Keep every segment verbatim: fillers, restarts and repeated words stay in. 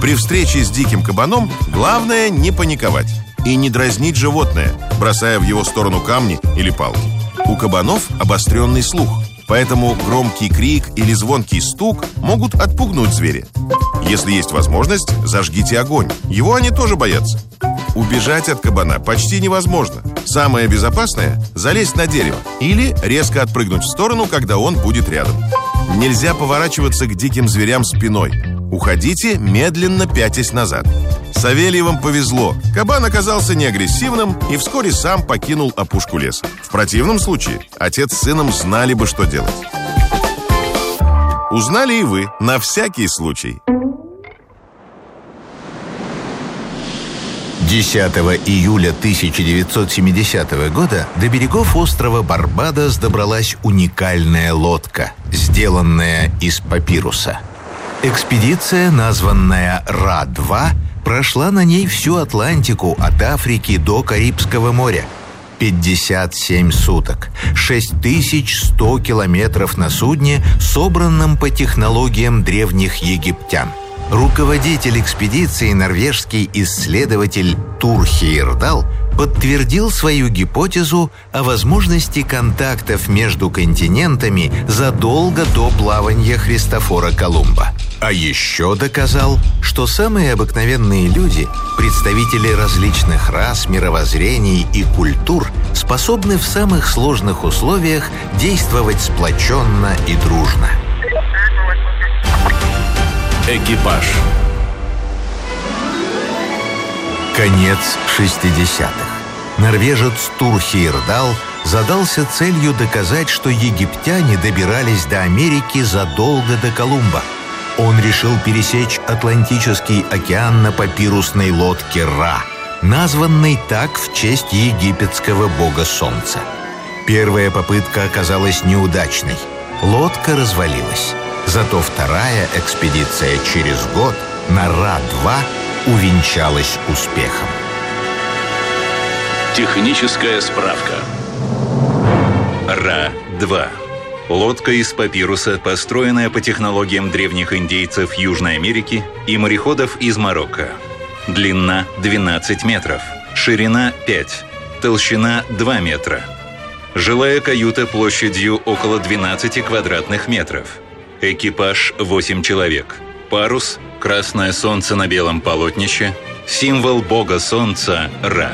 При встрече с диким кабаном главное не паниковать и не дразнить животное, бросая в его сторону камни или палки. У кабанов обостренный слух, поэтому громкий крик или звонкий стук могут отпугнуть зверя. Если есть возможность, зажгите огонь. Его они тоже боятся. Убежать от кабана почти невозможно. Самое безопасное – залезть на дерево или резко отпрыгнуть в сторону, когда он будет рядом. Нельзя поворачиваться к диким зверям спиной. Уходите, медленно пятясь назад. Савельевым повезло. Кабан оказался неагрессивным и вскоре сам покинул опушку леса. В противном случае отец с сыном знали бы, что делать. Узнали и вы, на всякий случай. десятого июля тысяча девятьсот семидесятого года до берегов острова Барбадос добралась уникальная лодка, сделанная из папируса. Экспедиция, названная Ра два, прошла на ней всю Атлантику от Африки до Карибского моря. пятьдесят семь суток, шесть тысяч сто километров на судне, собранном по технологиям древних египтян. Руководитель экспедиции, норвежский исследователь Тур Хейердал, подтвердил свою гипотезу о возможности контактов между континентами задолго до плавания Христофора Колумба. А еще доказал, что самые обыкновенные люди, представители различных рас, мировоззрений и культур, способны в самых сложных условиях действовать сплоченно и дружно. Экипаж. Конец шестидесятых. Норвежец Тур Хейердал задался целью доказать, что египтяне добирались до Америки задолго до Колумба. Он решил пересечь Атлантический океан на папирусной лодке Ра, названной так в честь египетского бога солнца. Первая попытка оказалась неудачной. Лодка развалилась. Зато вторая экспедиция через год на Ра два увенчалась успехом. Техническая справка. Ра два. Лодка из папируса, построенная по технологиям древних индейцев Южной Америки и мореходов из Марокко. Длина двенадцать метров, ширина пять, толщина два метра. Жилая каюта площадью около двенадцати квадратных метров. Экипаж восемь человек. Парус – красное солнце на белом полотнище. Символ бога солнца – Ра.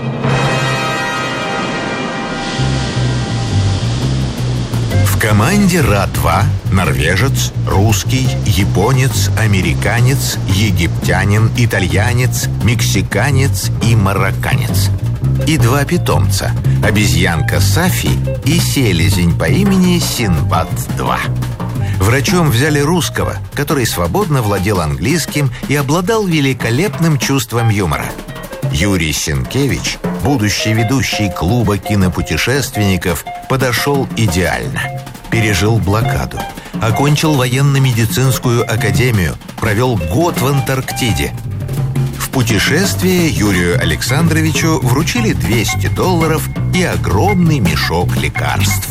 В команде Ра два норвежец, русский, японец, американец, египтянин, итальянец, мексиканец и марокканец. И два питомца – обезьянка Сафи и селезень по имени Синбад два. Врачом взяли русского, который свободно владел английским и обладал великолепным чувством юмора. Юрий Сенкевич, будущий ведущий клуба кинопутешественников, подошел идеально. Пережил блокаду, окончил военно-медицинскую академию, провел год в Антарктиде. В путешествие Юрию Александровичу вручили двести долларов и огромный мешок лекарств.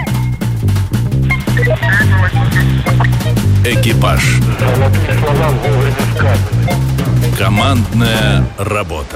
Экипаж. Командная работа.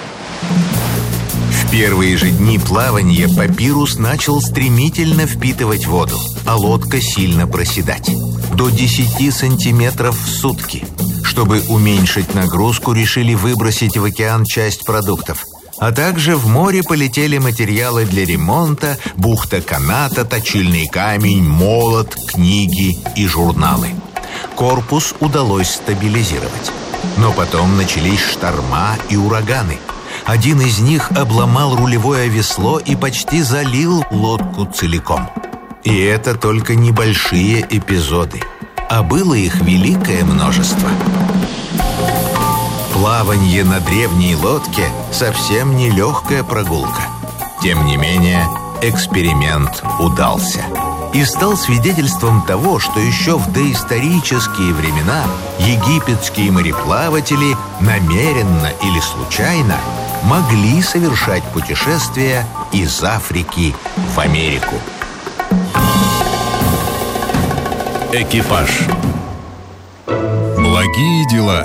В первые же дни плавания папирус начал стремительно впитывать воду, а лодка сильно проседать. До десяти сантиметров в сутки. Чтобы уменьшить нагрузку, решили выбросить в океан часть продуктов. А также в море полетели материалы для ремонта, бухта каната, точильный камень, молот, книги и журналы. Корпус удалось стабилизировать. Но потом начались шторма и ураганы. Один из них обломал рулевое весло и почти залил лодку целиком. И это только небольшие эпизоды. А было их великое множество. Плавание на древней лодке совсем не легкая прогулка. Тем не менее, эксперимент удался и стал свидетельством того, что еще в доисторические времена египетские мореплаватели намеренно или случайно могли совершать путешествия из Африки в Америку. Экипаж. Благие дела.